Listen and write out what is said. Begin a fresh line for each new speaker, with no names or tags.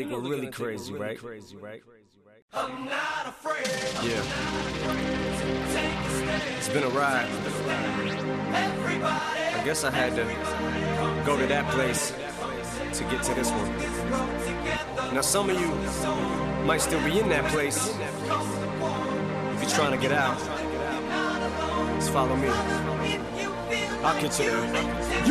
think we're really crazy, right?
I'm not afraid.
Yeah. It's been a ride. I guess I had to go to that place to get to this one. Now some of you might still be in that place. If you're trying to get out, just follow me. I'll get you there.